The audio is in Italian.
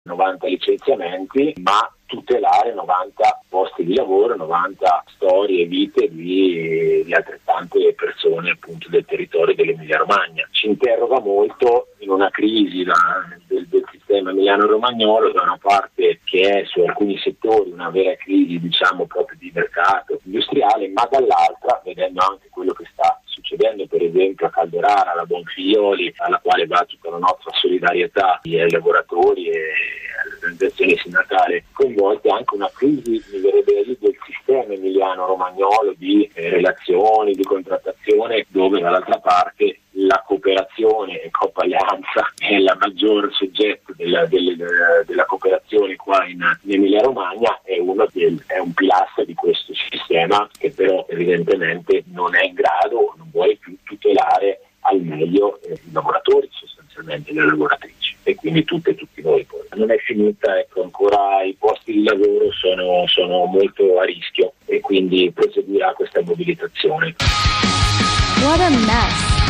90 licenziamenti, ma tutelare 90 posti di lavoro, 90 storie e vite di altrettante persone appunto del territorio dell'Emilia Romagna. Ci interroga molto in una crisi del sistema emiliano-romagnolo, da una parte che è su alcuni settori una vera crisi proprio di mercato industriale, ma dall'altra vedendo anche quello che sta succedendo per esempio a Calderara, alla Bonfiglioli, alla quale va tutta la nostra solidarietà ai lavoratori e alle organizzazioni sindacali coinvolte, anche una crisi del sistema emiliano-romagnolo di relazioni, di contrattazione, dove dall'altra parte la cooperazione e Coppa Alleanza è la maggior soggetto della cooperazione qua in Emilia Romagna, è un pilastro di questo sistema che però evidentemente non è in grado, non vuole più tutelare al meglio i lavoratori, sostanzialmente le lavoratrici, e quindi tutti noi poi. Non è finita, ancora i posti di lavoro sono molto a rischio e quindi proseguirà questa mobilitazione. What a mess.